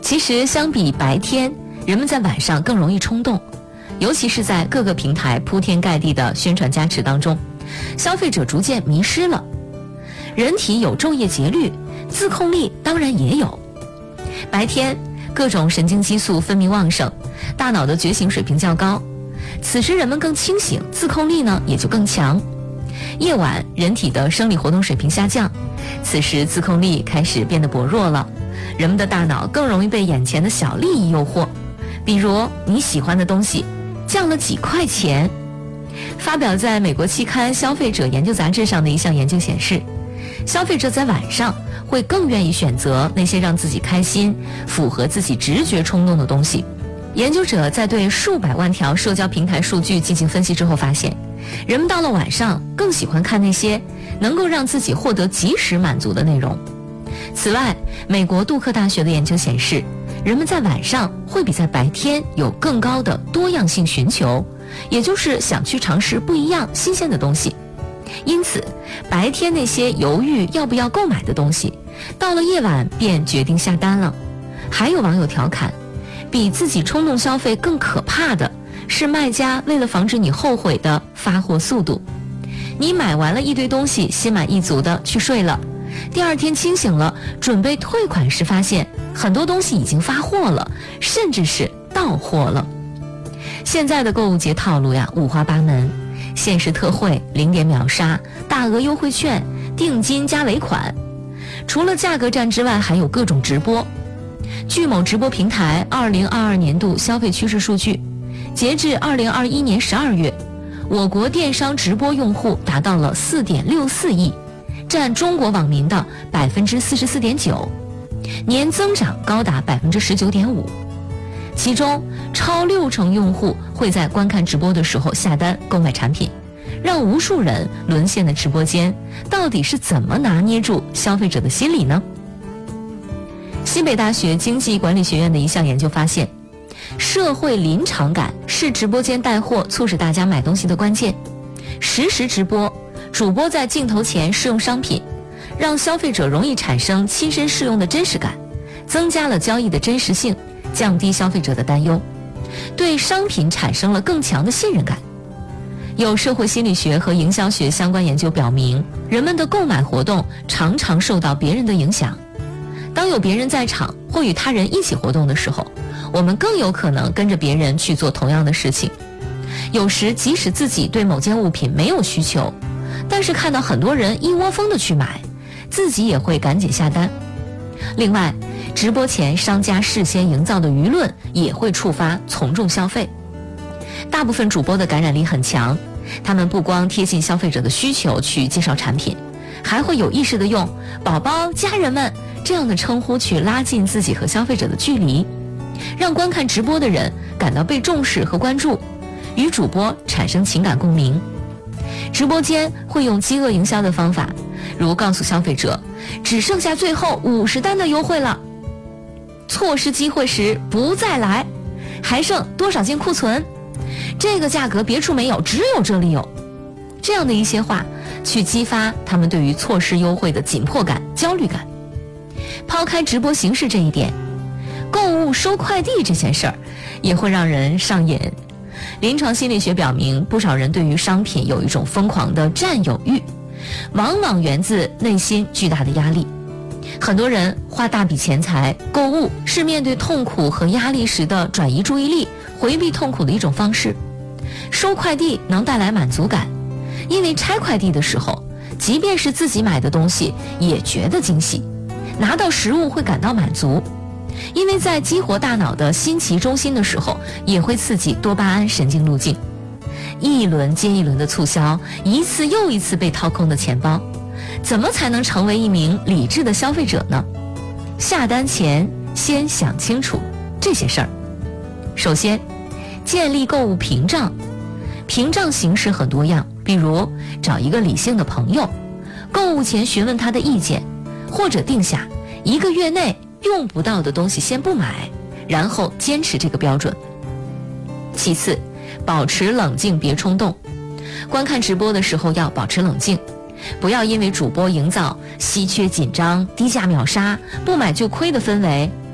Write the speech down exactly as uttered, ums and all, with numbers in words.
其实相比白天，人们在晚上更容易冲动，尤其是在各个平台铺天盖地的宣传加持当中，消费者逐渐迷失了。人体有昼夜节律，自控力当然也有。白天各种神经激素分泌旺盛，大脑的觉醒水平较高，此时人们更清醒，自控力呢也就更强。夜晚人体的生理活动水平下降，此时自控力开始变得薄弱了，人们的大脑更容易被眼前的小利益诱惑，比如你喜欢的东西降了几块钱。发表在美国期刊《消费者研究杂志》上的一项研究显示，消费者在晚上会更愿意选择那些让自己开心、符合自己直觉冲动的东西。研究者在对数百万条社交平台数据进行分析之后发现，人们到了晚上更喜欢看那些能够让自己获得及时满足的内容。此外，美国杜克大学的研究显示，人们在晚上会比在白天有更高的多样性寻求，也就是想去尝试不一样新鲜的东西。因此，白天那些犹豫要不要购买的东西，到了夜晚便决定下单了。还有网友调侃，比自己冲动消费更可怕的是卖家为了防止你后悔的发货速度。你买完了一堆东西，心满意足的去睡了，第二天清醒了，准备退款时发现很多东西已经发货了，甚至是到货了。现在的购物节套路呀，五花八门，限时特惠、零点秒杀、大额优惠券、定金加尾款。除了价格战之外，还有各种直播。据某直播平台二零二二年度消费趋势数据，截至二零二一年十二月，我国电商直播用户达到了四点六四亿，占中国网民的百分之四十四点九，年增长高达百分之十九点五。其中，超六成用户会在观看直播的时候下单购买产品，让无数人沦陷的直播间，到底是怎么拿捏住消费者的心理呢？西北大学经济管理学院的一项研究发现，社会临场感是直播间带货促使大家买东西的关键。实时直播，主播在镜头前试用商品，让消费者容易产生亲身试用的真实感，增加了交易的真实性，降低消费者的担忧，对商品产生了更强的信任感。有社会心理学和营销学相关研究表明，人们的购买活动常常受到别人的影响。当有别人在场或与他人一起活动的时候，我们更有可能跟着别人去做同样的事情。有时即使自己对某件物品没有需求，但是看到很多人一窝蜂的去买，自己也会赶紧下单。另外，直播前商家事先营造的舆论也会触发从众消费。大部分主播的感染力很强，他们不光贴近消费者的需求去介绍产品，还会有意识地用宝宝、家人们这样的称呼去拉近自己和消费者的距离，让观看直播的人感到被重视和关注，与主播产生情感共鸣。直播间会用饥饿营销的方法，如告诉消费者只剩下最后五十单的优惠了，错失机会时不再来，还剩多少件库存，这个价格别处没有，只有这里有。这样的一些话去激发他们对于错失优惠的紧迫感、焦虑感。抛开直播形式这一点，购物收快递这件事儿也会让人上瘾。临床心理学表明，不少人对于商品有一种疯狂的占有欲，往往源自内心巨大的压力。很多人花大笔钱财购物，是面对痛苦和压力时的转移注意力、回避痛苦的一种方式。收快递能带来满足感，因为拆快递的时候，即便是自己买的东西也觉得惊喜，拿到实物会感到满足，因为在激活大脑的新奇中心的时候，也会刺激多巴胺神经路径。一轮接一轮的促销，一次又一次被掏空的钱包，怎么才能成为一名理智的消费者呢？下单前先想清楚这些事儿。首先，建立购物屏障。屏障形式很多样，比如找一个理性的朋友，购物前询问他的意见，或者定下一个月内用不到的东西先不买，然后坚持这个标准。其次，保持冷静，别冲动。观看直播的时候要保持冷静，不要因为主播营造稀缺紧张、低价秒杀、不买就亏的氛围